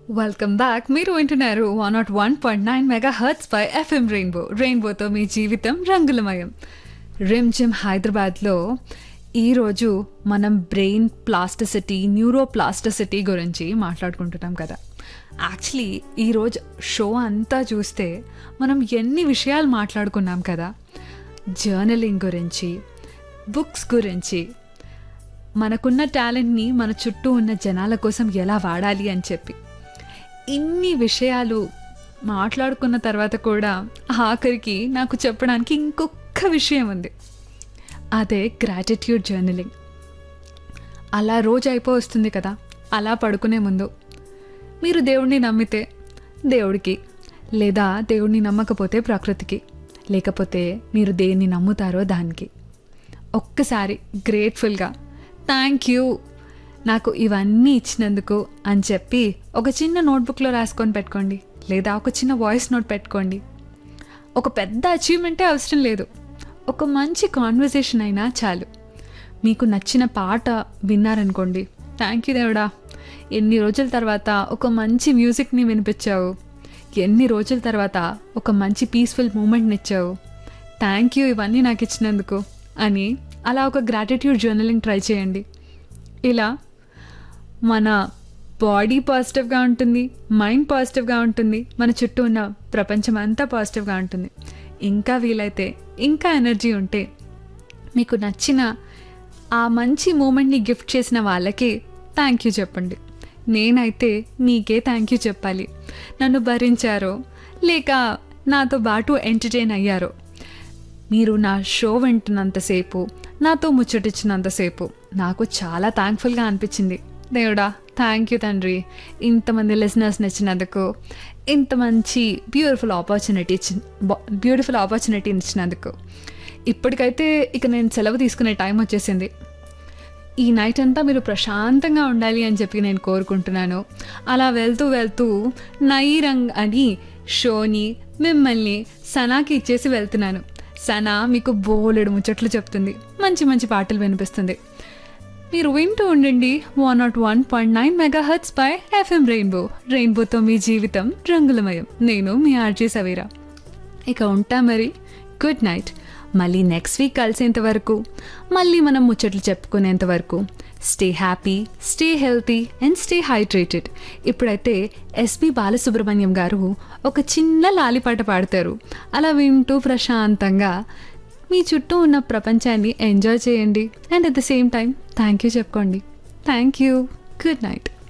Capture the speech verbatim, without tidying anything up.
Welcome back. మీరు వింటున్నారు one not one point nine mega hurts pi FM rainbow. రెయిన్బోతో మీ జీవితం రంగులమయం. రిమ్ జిమ్ హైదరాబాద్లో ఈరోజు మనం బ్రెయిన్ ప్లాస్టిసిటీ, న్యూరో ప్లాస్టిసిటీ గురించి మాట్లాడుకుంటున్నాం కదా. యాక్చువల్లీ ఈరోజు షో అంతా చూస్తే మనం ఎన్ని విషయాలు మాట్లాడుకున్నాం కదా. జర్నలింగ్ గురించి, బుక్స్ గురించి, మనకున్న టాలెంట్ని మన చుట్టూ ఉన్న జనాల కోసం ఎలా వాడాలి అని చెప్పి ఇన్ని విషయాలు మాట్లాడుకున్న తర్వాత కూడా ఆఖరికి నాకు చెప్పడానికి ఇంకొక విషయం ఉంది. అదే గ్రాటిట్యూడ్ జర్నలింగ్. అలా రోజు అయిపో వస్తుంది కదా. అలా పడుకునే ముందు మీరు దేవుడిని నమ్మితే దేవుడికి, లేదా దేవుడిని నమ్మకపోతే ప్రకృతికి, లేకపోతే మీరు దేన్ని నమ్ముతారో దానికి ఒక్కసారి గ్రేట్ఫుల్గా థ్యాంక్ యూ నాకు ఇవన్నీ ఇచ్చినందుకు అని చెప్పి ఒక చిన్న నోట్బుక్లో రాసుకొని పెట్టుకోండి, లేదా ఒక చిన్న వాయిస్ నోట్ పెట్టుకోండి. ఒక పెద్ద అచీవ్మెంటే అవసరం లేదు, ఒక మంచి కాన్వర్సేషన్ అయినా చాలు. మీకు నచ్చిన పాట విన్నారనుకోండి, థ్యాంక్ యూ దేవుడా, ఎన్ని రోజుల తర్వాత ఒక మంచి మ్యూజిక్ని వినిపించావు, ఎన్ని రోజుల తర్వాత ఒక మంచి పీస్ఫుల్ మూమెంట్ని ఇచ్చావు, థ్యాంక్ యూ ఇవన్నీ నాకు ఇచ్చినందుకు అని అలా ఒక గ్రాటిట్యూడ్ జర్నలింగ్ ట్రై చేయండి. ఇలా మన బాడీ పాజిటివ్గా ఉంటుంది, మైండ్ పాజిటివ్గా ఉంటుంది, మన చుట్టూ ఉన్న ప్రపంచం అంతా పాజిటివ్గా ఉంటుంది. ఇంకా వీలైతే, ఇంకా ఎనర్జీ ఉంటే మీకు నచ్చిన ఆ మంచి మూమెంట్ని గిఫ్ట్ చేసిన వాళ్ళకి థ్యాంక్ యూ చెప్పండి. నేనైతే మీకే థ్యాంక్ యూ చెప్పాలి. నన్ను భరించారో లేక నాతో పాటు ఎంటర్టైన్ అయ్యారో, మీరు నా షో వింటున్నంతసేపు, నాతో ముచ్చటిచ్చినంతసేపు నాకు చాలా థ్యాంక్ఫుల్గా అనిపించింది. దేవుడా థ్యాంక్ యూ తండ్రి, ఇంతమంది లిజనర్స్ని ఇచ్చినందుకు, ఇంత మంచి బ్యూటిఫుల్ ఆపర్చునిటీ ఇచ్చి బ్యూటిఫుల్ ఆపర్చునిటీని ఇచ్చినందుకు. ఇప్పటికైతే ఇక నేను సెలవు తీసుకునే టైం వచ్చేసింది. ఈ నైట్ అంతా మీరు ప్రశాంతంగా ఉండాలి అని చెప్పి నేను కోరుకుంటున్నాను. అలా వెళ్తూ వెళ్తూ నైరంగ్ అని షోని మిమ్మల్ని సనాకి ఇచ్చేసి వెళ్తున్నాను. సనా మీకు బోలెడు ముచ్చట్లు చెప్తుంది, మంచి మంచి పాటలు వినిపిస్తుంది. మీరు వింటూ ఉండండి one not one point nine mega hurts pi FM rainbow. రెయిన్బోతో మీ జీవితం రంగులమయం. నేను మీ ఆర్జే సవీరా. ఇక ఉంటా మరి. Good night. మళ్ళీ నెక్స్ట్ వీక్ కలిసేంత వరకు, మళ్ళీ మనం ముచ్చట్లు చెప్పుకునేంత వరకు stay happy, stay healthy and stay hydrated. ఇప్పుడైతే ఎస్పి బాలసుబ్రహ్మణ్యం గారు ఒక చిన్న లాలిపాట పాడతారు. అలా వింటూ ప్రశాంతంగా మీ చుట్టూ ఉన్న ప్రపంచాన్ని ఎంజాయ్ చేయండి. And at the same time thank you చెప్పుకోండి. Thank you. Good night.